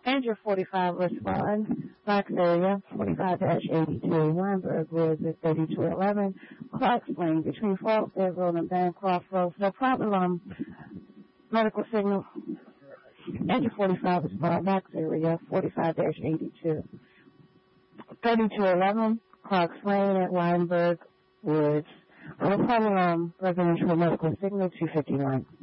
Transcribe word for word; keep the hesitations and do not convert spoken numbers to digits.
Andrew forty-five respond. Fox area forty-five eighty-two. Weinberg Woods at thirty-two eleven. Clark Lane between Falkdale Road and Bancroft Road. No problem. Um, medical signal. Andrew forty-five respond. Fox area forty-five eighty-two. thirty-two eleven. Clark Lane at Weinberg Woods. No problem. Um, residential medical signal two fifty-one.